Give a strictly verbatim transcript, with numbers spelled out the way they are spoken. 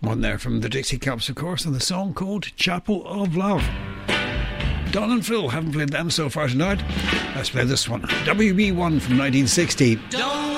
One there from the Dixie Cups, of course, and the song called Chapel of Love. Don and Phil, haven't played them so far tonight. Let's play this one. W B one from nineteen sixty. Don't